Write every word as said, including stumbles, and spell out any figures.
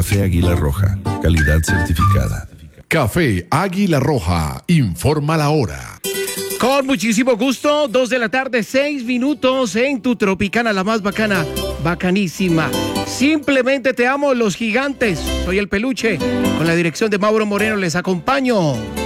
Café Águila Roja, calidad certificada. Café Águila Roja, informa la hora. Con muchísimo gusto, dos de la tarde, seis minutos en tu Tropicana, la más bacana, bacanísima. Simplemente te amo, los gigantes. Soy el Peluche, con la dirección de Mauro Moreno, les acompaño.